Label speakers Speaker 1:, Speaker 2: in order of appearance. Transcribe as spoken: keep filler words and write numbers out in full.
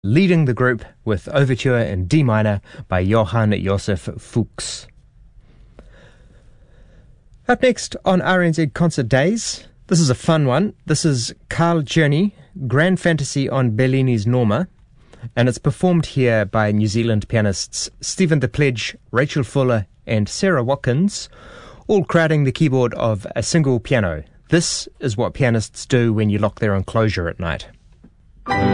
Speaker 1: leading the group with Overture in D minor by Johann Joseph Fuchs. Up next on R N Z Concert Days, this is a fun one. This is Carl Czerny, Grand Fantasy on Bellini's Norma, and it's performed here by New Zealand pianists Stephen the Pledge, Rachel Fuller and Sarah Watkins, all crowding the keyboard of a single piano. This is what pianists do when you lock their enclosure at night.